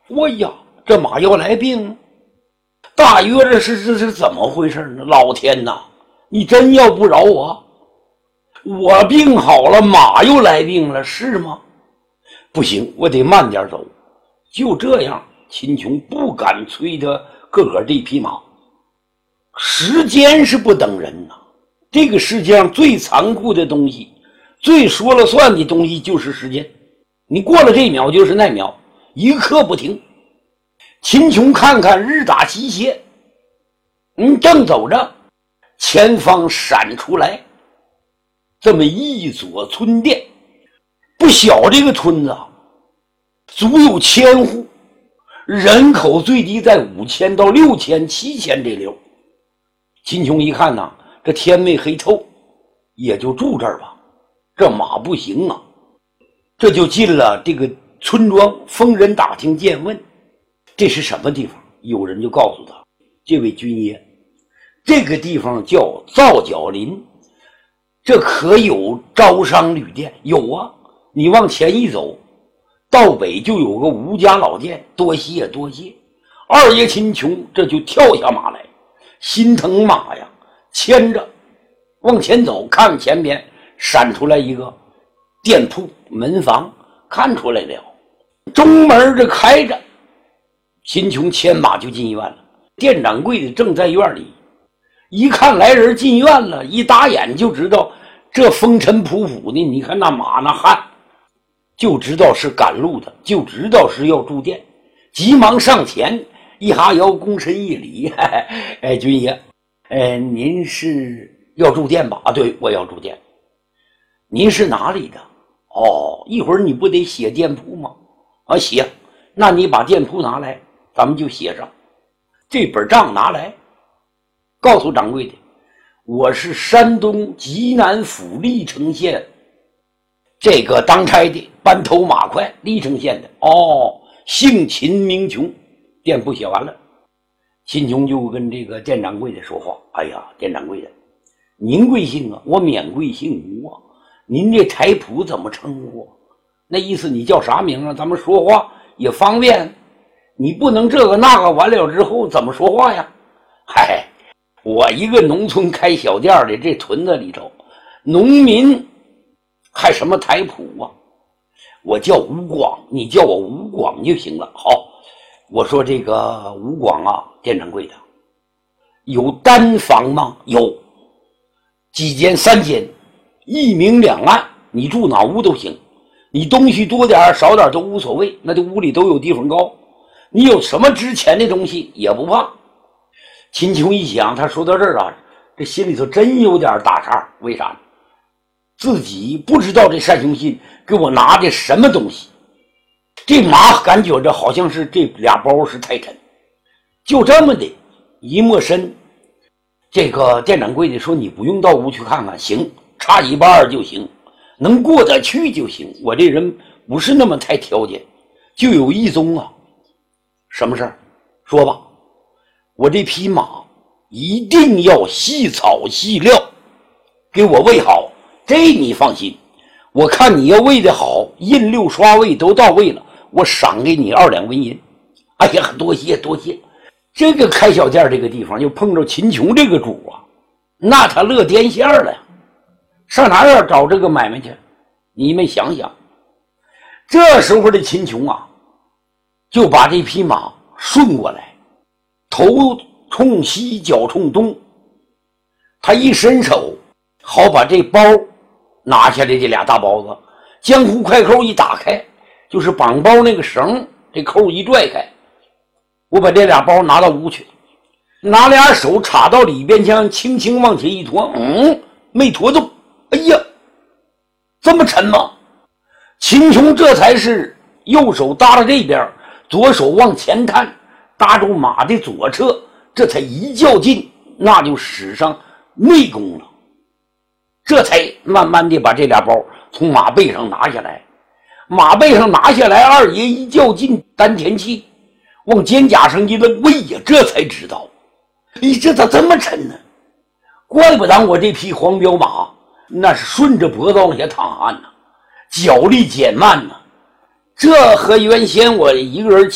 我呀，这马要来病了，大约这是怎么回事呢？老天哪，你真要不饶我病好了，马又来病了，是吗？不行，我得慢点走。就这样，秦琼不敢催他个这匹马。时间是不等人呐，这个世界上最残酷的东西，最说了算的东西就是时间。你过了这秒就是那秒，一刻不停。秦琼看看日打西斜，正走着，前方闪出来这么一座村店，不小，这个村子足有1000户，人口最低在5000到6000、7000这溜。秦琼一看呐，这天没黑透，也就住这儿吧。这马不行啊，这就进了这个村庄，逢人打听见问，这是什么地方？有人就告诉他，这位军爷，这个地方叫皂角林，这可有招商旅店？有啊，你往前一走，到北就有个吴家老店，多谢多谢。二爷秦琼这就跳下马来，心疼马呀，牵着往前走，看前边闪出来一个店铺门房，看出来了，中门这开着，秦琼牵马就进院了。店掌柜的正在院里，一看来人进院了，一打眼就知道这风尘仆仆的，你看那马那汗，就知道是赶路的，就知道是要住店，急忙上前一哈腰，躬身一礼，军爷，您是要住店吧？对，我要住店。您是哪里的？一会儿你不得写店铺吗？写。那你把店铺拿来，咱们就写上。这本账拿来，告诉掌柜的，我是山东济南府历城县这个当差的，班头马快，历城县的。姓秦名琼。店铺写完了，秦琼就跟这个店掌柜的说话，哎呀，店掌柜的，您贵姓啊？我免贵姓吴啊。您这台谱怎么称呼？那意思你叫啥名啊？咱们说话也方便，你不能这个那个完了之后怎么说话呀？我一个农村开小店的，这屯子里头农民还什么台谱啊？我叫吴广，你叫我吴广就行了。好，我说这个吴广啊，店掌柜的，有单房吗？有。几间？3间，一明两暗，你住哪屋都行，你东西多点少点都无所谓，那这屋里都有地方高，你有什么值钱的东西也不怕。秦琼一想，他说到这儿啊，这心里头真有点打岔。为啥？自己不知道这单雄信给我拿的什么东西，这马感觉着好像是这俩包是太沉，就这么的一摸身。这个店掌柜的说，你不用到屋去看看，行，差一半就行，能过得去就行。我这人不是那么太挑拣，就有一宗啊。什么事儿？说吧。我这匹马一定要细草细料，给我喂好，这你放心。我看你要喂得好，印6刷位都到位了，我赏给你2两纹银。哎呀，多谢多谢。这个开小店这个地方又碰着秦琼这个主啊，那他乐颠线了呀，上哪儿找这个买卖去？你们想想。这时候的秦琼啊，就把这匹马顺过来，头冲西，脚冲东，他一伸手，好把这包拿下来，这俩大包子，江湖快扣一打开，就是绑包那个绳，这扣一拽开，我把这俩包拿到屋去，拿俩手插到里边去，轻轻往前一拖，没拖动。哎呀，这么沉吗？秦琼这才是右手搭到这边，左手往前探，搭住马的左侧，这才一较劲，那就使上内功了。这才慢慢的把这俩包从马背上拿下来。马背上拿下来，二爷一较劲，丹田气往肩胛上一扔，喂呀，这才知道，你这咋这么沉呢？怪不得我这匹黄骠马那是顺着脖子往下淌汗呢，脚力减慢呢。这和原先我一个人